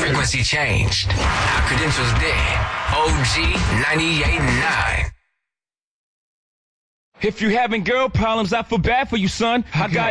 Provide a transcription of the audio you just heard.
Frequency changed. Our credentials dead. OG 98.9. If you having girl problems, I feel bad for you, son. I got